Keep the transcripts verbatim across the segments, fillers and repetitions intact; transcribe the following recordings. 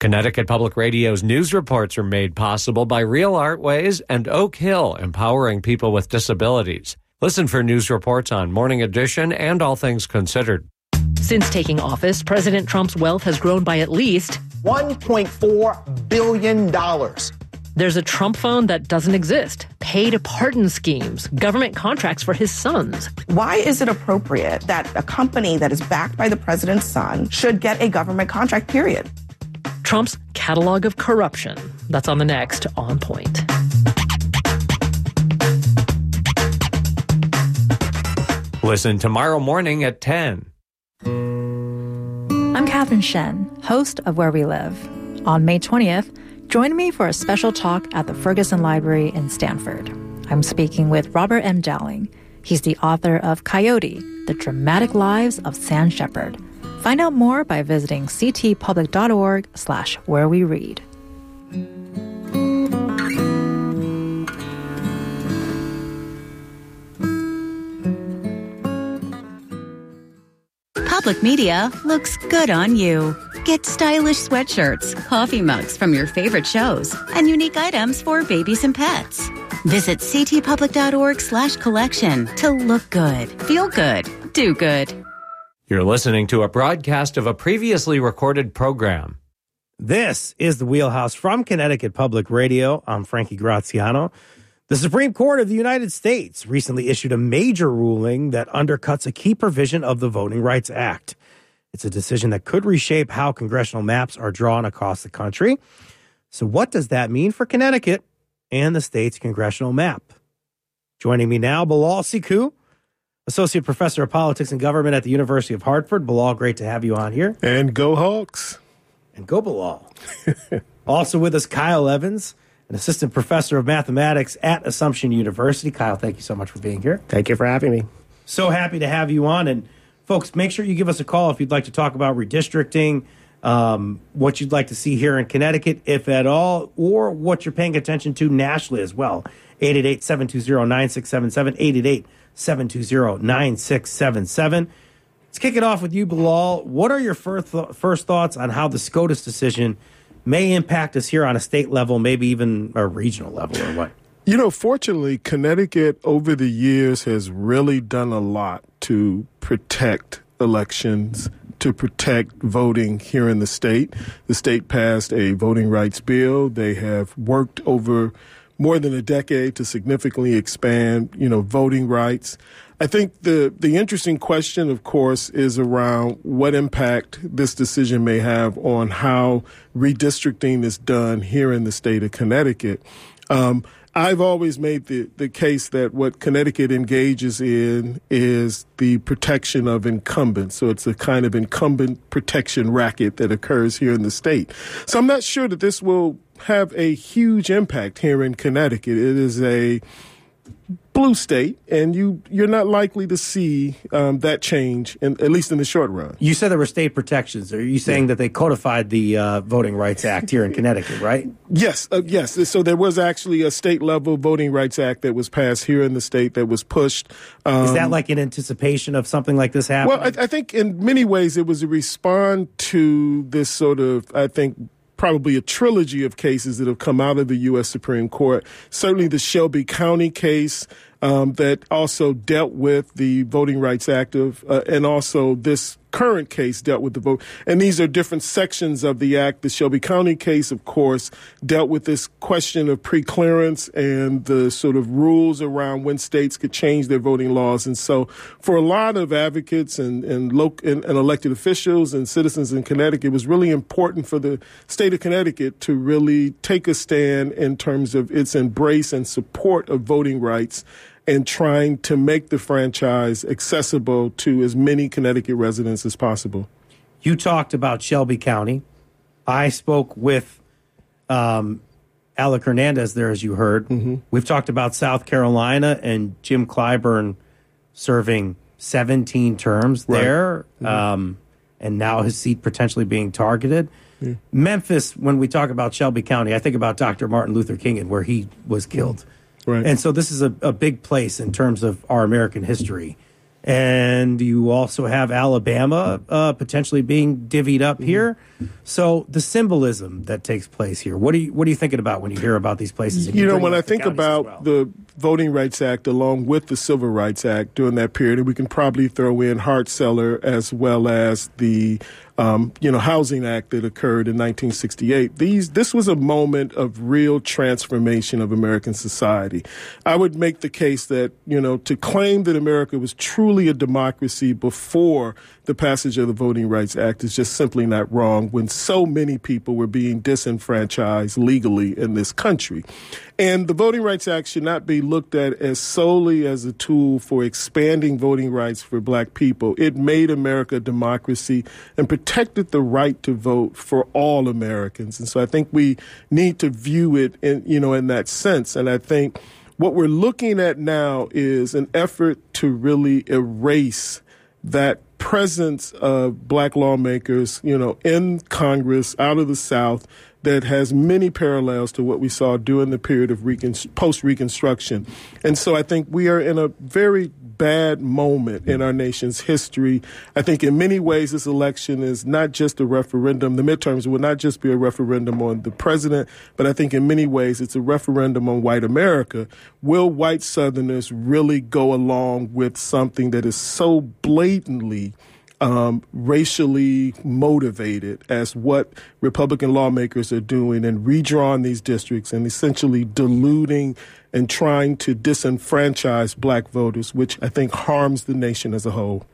Connecticut Public Radio's news reports are made possible by Real Artways and Oak Hill, empowering people with disabilities. Listen for news reports on Morning Edition and All Things Considered. Since taking office, President Trump's wealth has grown by at least one point four billion dollars. There's a Trump fund that doesn't exist, paid pardon schemes, government contracts for his sons. Why is it appropriate that a company that is backed by the president's son should get a government contract, period? Trump's catalog of corruption. That's on the next On Point. Listen tomorrow morning at ten. I'm Catherine Shen, host of Where We Live. On May twentieth, join me for a special talk at the Ferguson Library in Stanford. I'm speaking with Robert M. Dowling. He's the author of Coyote, The Dramatic Lives of Sam Shepard. Find out more by visiting ctpublic.org slash where we read. Public Media looks good on you. Get stylish sweatshirts, coffee mugs from your favorite shows, and unique items for babies and pets. Visit ctpublic.org slash collection to look good, feel good, do good. You're listening to a broadcast of a previously recorded program. This is the Wheelhouse from Connecticut Public Radio. I'm Frankie Graziano. The Supreme Court of the United States recently issued a major ruling that undercuts a key provision of the Voting Rights Act. It's a decision that could reshape how congressional maps are drawn across the country. So what does that mean for Connecticut and the state's congressional map? Joining me now, Bilal Sekou, Associate Professor of Politics and Government at the University of Hartford. Bilal, great to have you on here. And go Hawks. And go Bilal. Also with us, Kyle Evans, an Assistant Professor of Mathematics at Assumption University. Kyle, thank you so much for being here. Thank you for having me. So happy to have you on. And folks, make sure you give us a call if you'd like to talk about redistricting, um, what you'd like to see here in Connecticut, if at all, or what you're paying attention to nationally as well. eight eight eight, seven two zero, nine six seven seven, eight eight eight, seven two zero, nine six seven seven. Let's kick it off with you, Bilal. What are your first, th- first thoughts on how the SCOTUS decision may impact us here on a state level, maybe even a regional level, or what? You know, fortunately, Connecticut over the years has really done a lot to protect elections, to protect voting here in the state. The state passed a voting rights bill. They have worked over more than a decade to significantly expand, you know, voting rights. I think the, the interesting question, of course, is around what impact this decision may have on how redistricting is done here in the state of Connecticut. Um, I've always made the, the case that what Connecticut engages in is the protection of incumbents. So it's a kind of incumbent protection racket that occurs here in the state. So I'm not sure that this will have a huge impact here in Connecticut. It is a blue state, and you, you're not likely to see um, that change, in, at least in the short run. You said there were state protections. Are you saying yeah. that they codified the uh, Voting Rights Act here in Connecticut, right? Yes, uh, yes. So there was actually a state-level Voting Rights Act that was passed here in the state that was pushed. Um, Is that like in anticipation of something like this happening? Well, I, I think in many ways it was a response to this sort of, I think, probably a trilogy of cases that have come out of the U S Supreme Court. Certainly the Shelby County case um, that also dealt with the Voting Rights Act of, uh, and also this current case dealt with the vote. And these are different sections of the act. The Shelby County case, of course, dealt with this question of preclearance and the sort of rules around when states could change their voting laws. And so for a lot of advocates and, and, local, and, and elected officials and citizens in Connecticut, it was really important for the state of Connecticut to really take a stand in terms of its embrace and support of voting rights and trying to make the franchise accessible to as many Connecticut residents as possible. You talked about Shelby County. I spoke with um, Alec Hernandez there, as you heard. Mm-hmm. We've talked about South Carolina and Jim Clyburn serving seventeen terms right. there, mm-hmm. um, and now his seat potentially being targeted. Yeah. Memphis, when we talk about Shelby County, I think about Doctor Martin Luther King and where he was killed. Mm-hmm. Right. And so this is a, a big place in terms of our American history. And you also have Alabama uh, potentially being divvied up mm-hmm. here. So the symbolism that takes place here, what are you what are you thinking about when you hear about these places? You, you know, when I think about well? the Voting Rights Act along with the Civil Rights Act during that period, and we can probably throw in Hart-Celler as well as the um, you know Housing Act that occurred in nineteen sixty-eight. These this was a moment of real transformation of American society. I would make the case that you know to claim that America was truly a democracy before the passage of the Voting Rights Act is just simply not wrong when so many people were being disenfranchised legally in this country. And the Voting Rights Act should not be looked at as solely as a tool for expanding voting rights for black people. It made America a democracy and protected the right to vote for all Americans. And so I think we need to view it in, you know, in that sense. And I think what we're looking at now is an effort to really erase that presence of black lawmakers, you know, in Congress, out of the South, that has many parallels to what we saw during the period of recon- post-Reconstruction. And so I think we are in a very bad moment in our nation's history. I think in many ways this election is not just a referendum. The midterms will not just be a referendum on the president, but I think in many ways it's a referendum on white America. Will white Southerners really go along with something that is so blatantly Um, racially motivated as what Republican lawmakers are doing and redrawing these districts and essentially diluting and trying to disenfranchise black voters, which I think harms the nation as a whole.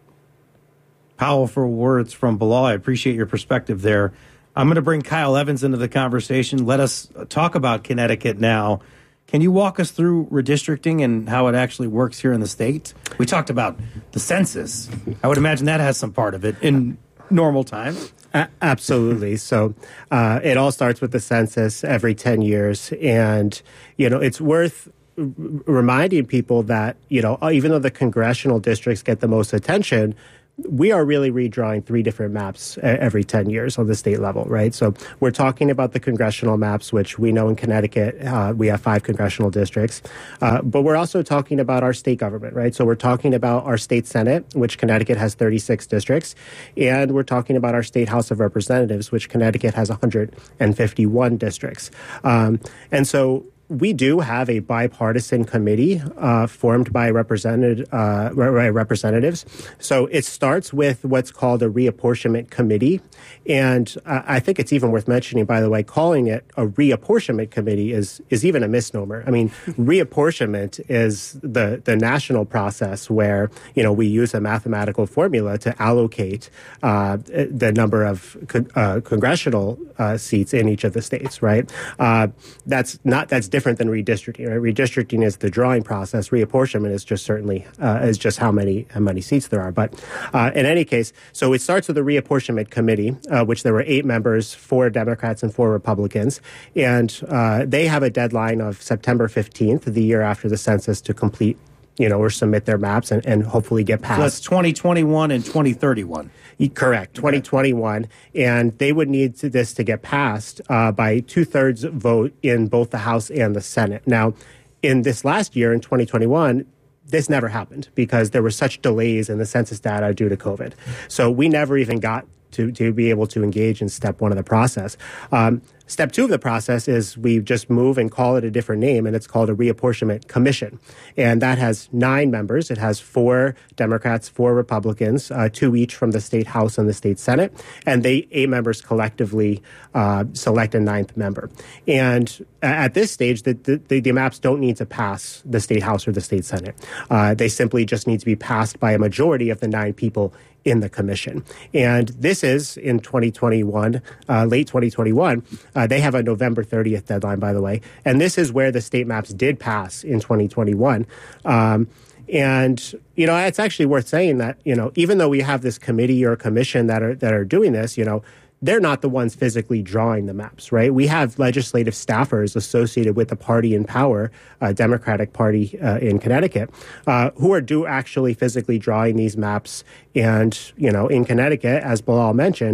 Powerful words from Bilal. I appreciate your perspective there. I'm going to bring Kyle Evans into the conversation. Let us talk about Connecticut now. Can you walk us through redistricting and how it actually works here in the state? We talked about the census. I would imagine that has some part of it in normal times. A- absolutely. So uh, it all starts with the census every ten years. And, you know, it's worth r- reminding people that, you know, even though the congressional districts get the most attention, we are really redrawing three different maps every ten years on the state level, right? So we're talking about the congressional maps, which we know in Connecticut, uh, we have five congressional districts. Uh, but we're also talking about our state government, right? So we're talking about our state Senate, which Connecticut has thirty-six districts. And we're talking about our state House of Representatives, which Connecticut has one hundred fifty-one districts. Um, and so we do have a bipartisan committee uh, formed by represented uh, representatives. So it starts with what's called a reapportionment committee. And uh, I think it's even worth mentioning, by the way, calling it a reapportionment committee is is even a misnomer. I mean, reapportionment is the, the national process where, you know, we use a mathematical formula to allocate uh, the number of co- uh, congressional uh, seats in each of the states, right? Uh, that's not, that's different different than redistricting. Right? Redistricting is the drawing process. Reapportionment is just certainly uh, is just how many how many seats there are. But uh, in any case, so it starts with the reapportionment committee, uh, which there were eight members, four Democrats and four Republicans, and uh, they have a deadline of September fifteenth, the year after the census, to complete, you know, or submit their maps and, and hopefully get passed. So that's twenty twenty-one and twenty thirty-one. Correct, twenty twenty-one. And they would need to, this to get passed uh, by two-thirds vote in both the House and the Senate. Now, in this last year, in twenty twenty-one, this never happened because there were such delays in the census data due to COVID. So we never even got to, to be able to engage in step one of the process. Um, Step two of the process is we just move and call it a different name, and it's called a reapportionment commission. And that has nine members. It has four Democrats, four Republicans, uh, two each from the state House and the state Senate. And they, eight members collectively, uh, select a ninth member. And at this stage, the, the, the maps don't need to pass the state House or the state Senate. Uh, they simply just need to be passed by a majority of the nine people in the commission. And this is in twenty twenty-one, uh, late twenty twenty-one. Uh, they have a November thirtieth deadline, by the way. And this is where the state maps did pass in twenty twenty-one. Um, and, you know, it's actually worth saying that, you know, even though we have this committee or commission that are that are doing this, you know, they're not the ones physically drawing the maps, right? We have legislative staffers associated with the party in power, uh, Democratic Party uh, in Connecticut, uh, who are do actually physically drawing these maps. And, you know, in Connecticut, as Bilal mentioned,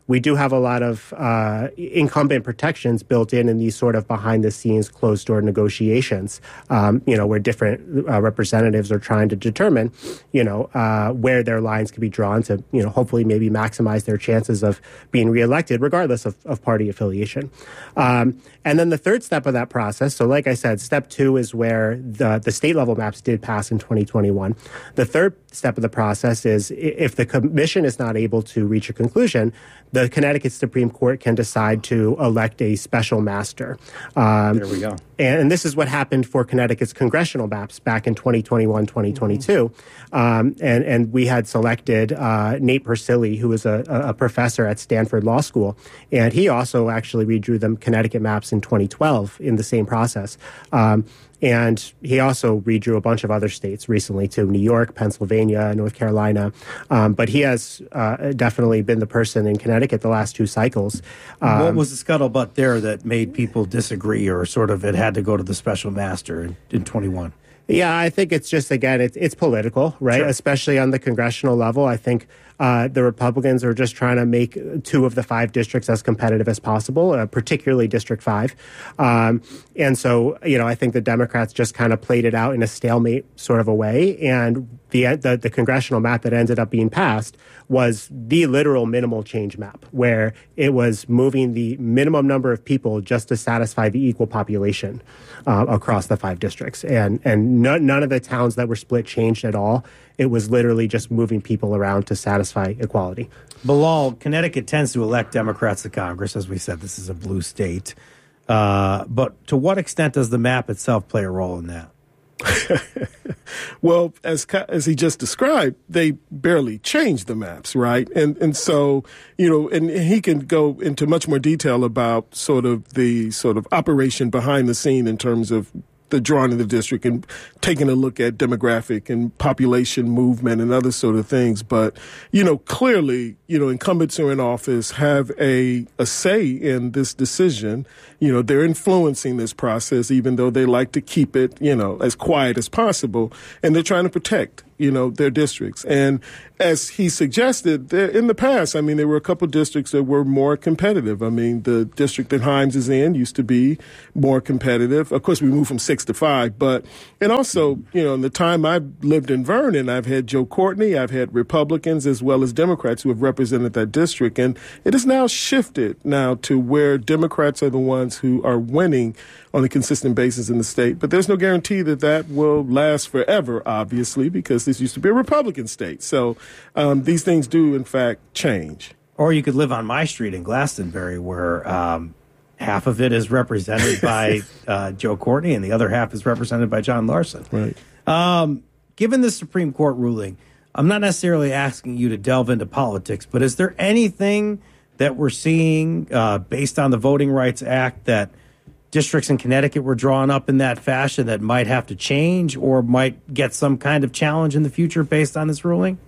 we do have a lot of uh, incumbent protections built in in these sort of behind-the-scenes, closed-door negotiations, um, you know, where different uh, representatives are trying to determine, you know, uh, where their lines can be drawn to, you know, hopefully maybe maximize their chances of being reelected, regardless of, of party affiliation. Um, and then the third step of that process, so like I said, step two is where the, the state-level maps did pass in twenty twenty-one. The third step of the process is if the commission is not able to reach a conclusion, the Connecticut Supreme Court can decide to elect a special master. Um, there we go. And, and this is what happened for Connecticut's congressional maps back in twenty twenty-one, twenty twenty-two. Mm-hmm. Um, and, and we had selected uh, Nate Persily, who was a, a professor at Stanford Law School. And he also actually redrew the Connecticut maps in twenty twelve in the same process. Um, And he also redrew a bunch of other states recently too, New York, Pennsylvania, North Carolina. Um, but he has uh, definitely been the person in Connecticut the last two cycles. Um, what was the scuttlebutt there that made people disagree, or sort of it had to go to the special master in, in twenty-one? Yeah, I think it's just, again, it's, it's political, right? Sure. Especially on the congressional level. I think uh, the Republicans are just trying to make two of the five districts as competitive as possible, uh, particularly District five. Um, and so, you know, I think the Democrats just kind of played it out in a stalemate sort of a way. And the, the, the congressional map that ended up being passed was the literal minimal change map, where it was moving the minimum number of people just to satisfy the equal population uh, across the five districts. And, and none, none of the towns that were split changed at all. It was literally just moving people around to satisfy equality. Bilal, Connecticut tends to elect Democrats to Congress. As we said, this is a blue state. Uh, but to what extent does the map itself play a role in that? Well, as as he just described, they barely changed the maps, right? And and so, you know, and he can go into much more detail about sort of the sort of operation behind the scene in terms of the drawing of the district and taking a look at demographic and population movement and other sort of things. But, you know, clearly, you know, incumbents who are in office have a, a say in this decision. You know, they're influencing this process, even though they like to keep it, you know, as quiet as possible. And they're trying to protect, you know, their districts. And as he suggested, there, in the past, I mean, there were a couple of districts that were more competitive. I mean, the district that Himes is in used to be more competitive. Of course, we moved from six to five. But, and also, you know, in the time I've lived in Vernon, I've had Joe Courtney, I've had Republicans as well as Democrats who have represented that district. And it has now shifted now to where Democrats are the ones who are winning on a consistent basis in the state. But there's no guarantee that that will last forever, obviously, because this used to be a Republican state. So um, these things do, in fact, change. Or you could live on my street in Glastonbury, where um, half of it is represented by uh, Joe Courtney and the other half is represented by John Larson. Right. Um, given the Supreme Court ruling, I'm not necessarily asking you to delve into politics, but is there anything that we're seeing uh, based on the Voting Rights Act that districts in Connecticut were drawn up in that fashion that might have to change or might get some kind of challenge in the future based on this ruling?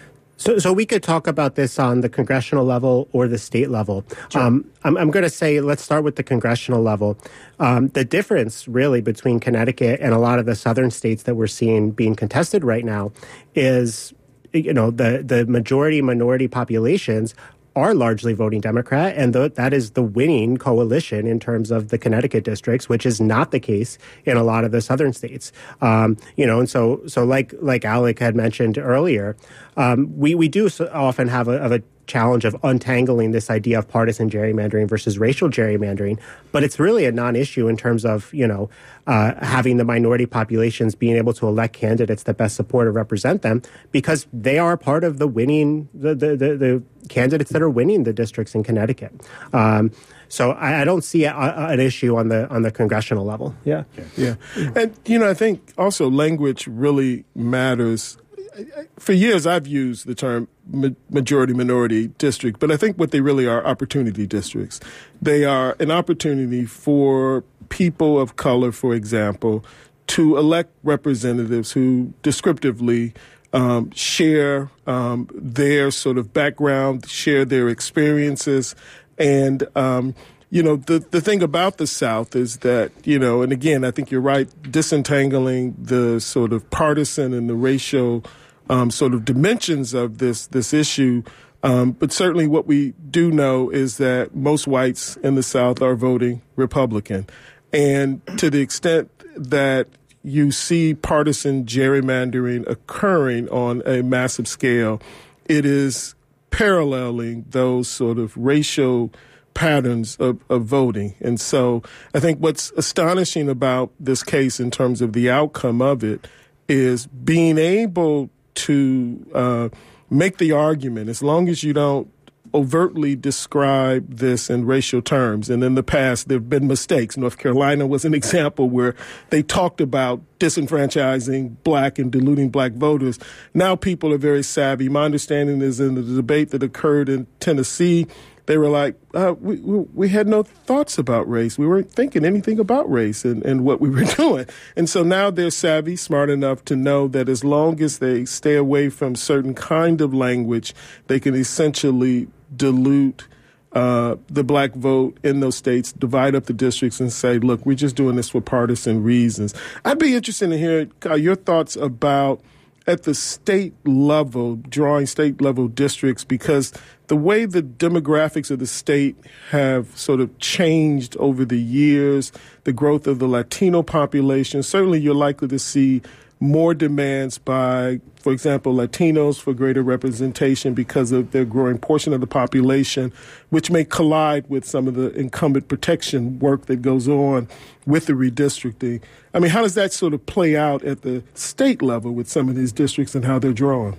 So, so we could talk about this on the congressional level or the state level. Sure. Um, I'm, I'm going to say let's start with the congressional level. Um, the difference really between Connecticut and a lot of the southern states that we're seeing being contested right now is, you know, the, the majority minority populations are largely voting Democrat, and th- that is the winning coalition in terms of the Connecticut districts, which is not the case in a lot of the southern states. Um, you know, and so so like like Alec had mentioned earlier, um, we we do so often have a, of a challenge of untangling this idea of partisan gerrymandering versus racial gerrymandering, but it's really a non-issue in terms of, you know, uh, having the minority populations being able to elect candidates that best support or represent them, because they are part of the winning, the the, the, the candidates that are winning the districts in Connecticut. Um, so I, I don't see a, a, an issue on the on the congressional level. Yeah, yeah, and you know, I think also language really matters. For years, I've used the term majority-minority district, but I think what they really are opportunity districts. They are an opportunity for people of color, for example, to elect representatives who descriptively um, share um, their sort of background, share their experiences, and um, you know, the, the thing about the South is that, you know, and again, I think you're right, disentangling the sort of partisan and the racial Um, sort of dimensions of this this issue, Um, but certainly what we do know is that most whites in the South are voting Republican. And to the extent that you see partisan gerrymandering occurring on a massive scale, it is paralleling those sort of racial patterns of, of voting. And so I think what's astonishing about this case in terms of the outcome of it is being able to uh, make the argument, as long as you don't overtly describe this in racial terms. And in the past, there have been mistakes. North Carolina was an example where they talked about disenfranchising black and diluting black voters. Now people are very savvy. My understanding is in the debate that occurred in Tennessee, they were like, uh, we, we we had no thoughts about race. We weren't thinking anything about race and, and what we were doing. And so now they're savvy, smart enough to know that as long as they stay away from certain kind of language, they can essentially dilute uh, the black vote in those states, divide up the districts and say, look, we're just doing this for partisan reasons. I'd be interested to hear uh, your thoughts about at the state level, drawing state level districts, because the way the demographics of the state have sort of changed over the years, the growth of the Latino population, certainly you're likely to see more demands by, for example, Latinos for greater representation because of their growing portion of the population, which may collide with some of the incumbent protection work that goes on with the redistricting. I mean, how does that sort of play out at the state level with some of these districts and how they're drawn?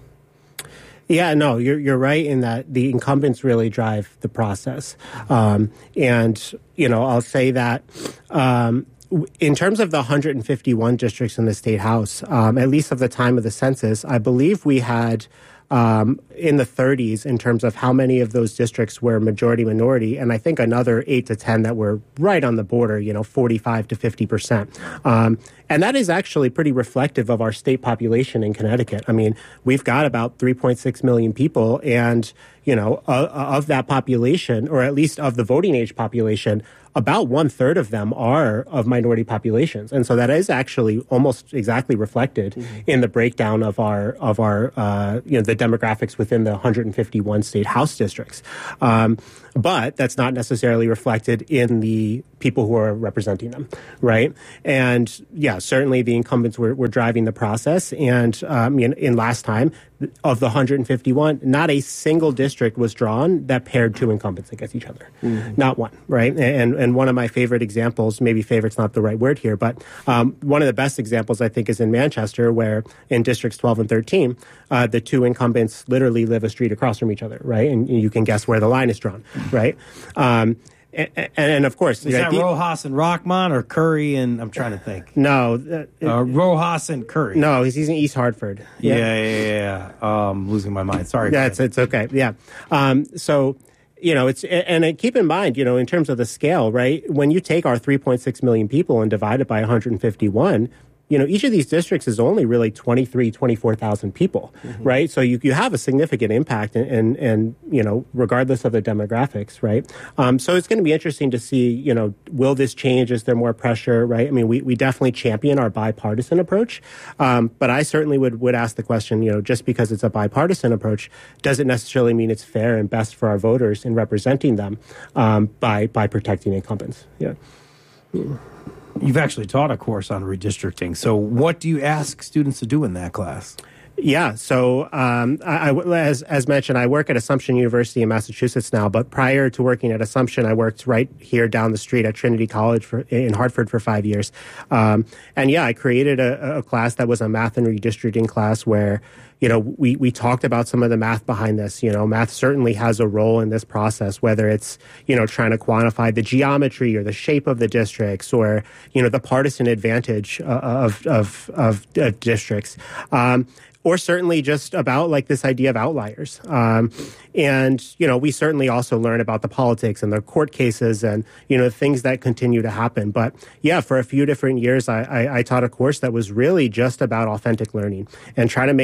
Yeah, no, you're you're right in that the incumbents really drive the process. Um, and, you know, I'll say that um, in terms of the one hundred fifty-one districts in the state house, um, at least of the time of the census, I believe we had um, in the thirties in terms of how many of those districts were majority minority, and I think another eight to ten that were right on the border, you know, forty-five to fifty percent. Um, and that is actually pretty reflective of our state population in Connecticut. I mean, we've got about three point six million people, and, you know, uh, of that population, or at least of the voting age population, about one third of them are of minority populations. And so that is actually almost exactly reflected mm-hmm. in the breakdown of our, of our, uh, you know, the demographics within the one hundred fifty-one state house districts. Um, but that's not necessarily reflected in the people who are representing them, right? And yeah, certainly the incumbents were, were driving the process. And um, in, in last time, of the one hundred fifty-one, not a single district was drawn that paired two incumbents against each other. Mm-hmm. Not one, right? And and one of my favorite examples, maybe favorite's not the right word here, but um, one of the best examples, I think, is in Manchester, where in districts twelve and thirteen, uh, the two incumbents literally live a street across from each other, right? And you can guess where the line is drawn, right? Um, And, and, and of course, is right, that the, Rojas and Rockmont or Curry and I'm trying to think. No, uh, uh, Rojas and Curry. No, he's, he's in East Hartford. Yeah, yeah, yeah. yeah. Um, losing my mind. Sorry. Yeah, it's, it's okay. Yeah. Um, so, you know, it's and, and keep in mind, you know, in terms of the scale, right? When you take our three point six million people and divide it by one hundred fifty-one. You know, each of these districts is only really twenty-three, twenty-four thousand people, mm-hmm. right? So you, you have a significant impact and, and, and, you know, regardless of the demographics, right? Um, so it's going to be interesting to see, you know, will this change? Is there more pressure, right? I mean, we, we definitely champion our bipartisan approach. Um, but I certainly would, would ask the question, you know, just because it's a bipartisan approach, does it necessarily mean it's fair and best for our voters in representing them um, by, by protecting incumbents? Yeah. Mm. You've actually taught a course on redistricting. So what do you ask students to do in that class? Yeah, so um, I, I, as, as mentioned, I work at Assumption University in Massachusetts now, but prior to working at Assumption, I worked right here down the street at Trinity College for, in Hartford for five years. Um, and yeah, I created a, a class that was a math and redistricting class where, you know, we, we talked about some of the math behind this. You know, math certainly has a role in this process, whether it's, you know, trying to quantify the geometry or the shape of the districts or, you know, the partisan advantage uh, of, of, of, of districts. Um, or certainly just about like this idea of outliers. Um, and, you know, we certainly also learn about the politics and the court cases and, you know, things that continue to happen. But yeah, for a few different years, I, I, I taught a course that was really just about authentic learning and trying to make the math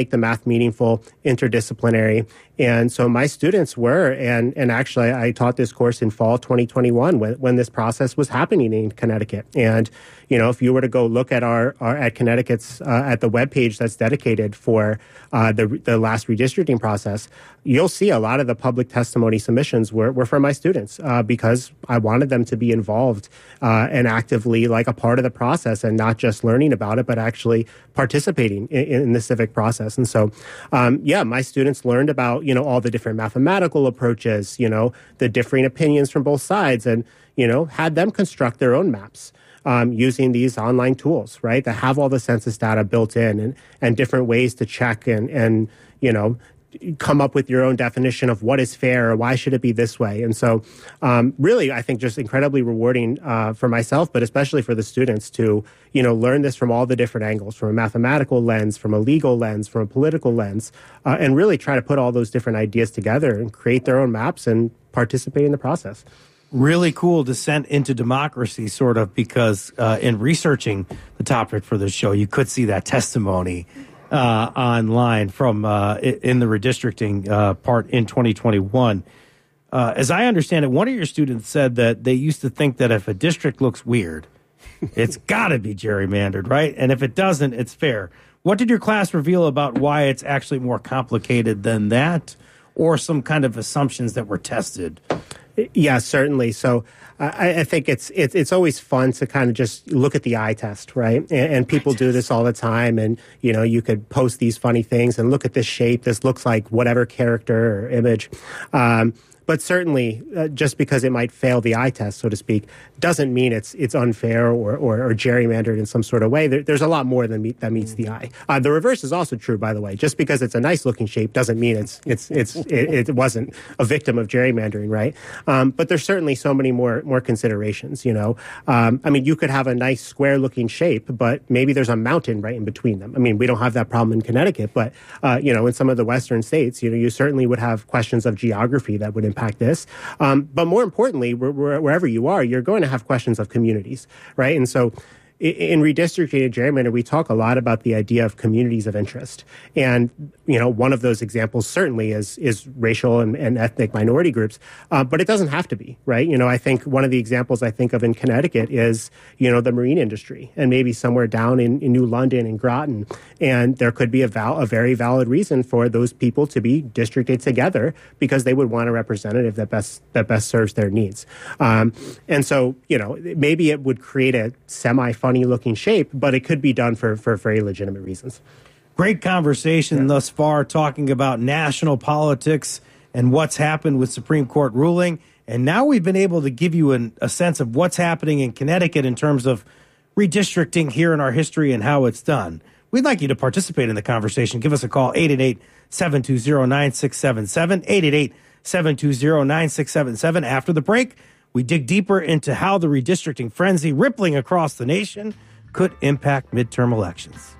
both meaningful, interdisciplinary. And so my students were, and, and actually I taught this course in fall twenty twenty-one when, when this process was happening in Connecticut. And, you know, if you were to go look at our, our at Connecticut's, uh, at the webpage that's dedicated for uh, the, the last redistricting process, you'll see a lot of the public testimony submissions were, were from my students uh, because I wanted them to be involved uh, and actively like a part of the process and not just learning about it, but actually participating in, in the civic process. And so, um, yeah, my students learned about, you know, all the different mathematical approaches, you know, the differing opinions from both sides, and, you know, had them construct their own maps. Um, using these online tools, right, that have all the census data built in, and, and different ways to check and, and, you know, come up with your own definition of what is fair or why should it be this way. And so um, really, I think just incredibly rewarding uh, for myself, but especially for the students to, you know, learn this from all the different angles, from a mathematical lens, from a legal lens, from a political lens, uh, and really try to put all those different ideas together and create their own maps and participate in the process. Really cool descent into democracy, sort of, because uh, in researching the topic for the show, you could see that testimony uh, online from uh, in the redistricting uh, part in twenty twenty-one. Uh, as I understand it, one of your students said that they used to think that if a district looks weird, it's got to be gerrymandered, right? And if it doesn't, it's fair. What did your class reveal about why it's actually more complicated than that, or some kind of assumptions that were tested? Yeah, certainly. So uh, I, I think it's, it's it's always fun to kind of just look at the eye test, right? And, and people do this all the time. And, you know, you could post these funny things and look at this shape. This looks like whatever character or image. Um, but certainly, uh, just because it might fail the eye test, so to speak, doesn't mean it's it's unfair or, or, or gerrymandered in some sort of way. There, there's a lot more than meet, that meets the eye. Uh, the reverse is also true, by the way. Just because it's a nice looking shape doesn't mean it's it's it's it, it wasn't a victim of gerrymandering, right? Um, but there's certainly so many more more considerations. You know, um, I mean, you could have a nice square looking shape, but maybe there's a mountain right in between them. I mean, we don't have that problem in Connecticut, but uh, you know, in some of the western states, you know, you certainly would have questions of geography that would impact this. Um, but more importantly, where, wherever you are, you're going to have questions of communities, right? And so in redistricting and gerrymander, we talk a lot about the idea of communities of interest. And, you know, one of those examples certainly is is racial and, and ethnic minority groups, uh, but it doesn't have to be, right? You know, I think one of the examples I think of in Connecticut is, you know, the marine industry, and maybe somewhere down in, in New London and Groton. And there could be a, val- a very valid reason for those people to be districted together because they would want a representative that best that best serves their needs. Um, and so, you know, maybe it would create a semi funny looking shape, but it could be done for, for very legitimate reasons. Great conversation yeah. thus far, talking about national politics and what's happened with Supreme Court ruling. And now we've been able to give you an, a sense of what's happening in Connecticut in terms of redistricting here in our history and how it's done. We'd like you to participate in the conversation. Give us a call, eight eight eight, seven two zero, nine six seven seven, eight eight eight, seven two zero, nine six seven seven. After the break, we dig deeper into how the redistricting frenzy rippling across the nation could impact midterm elections.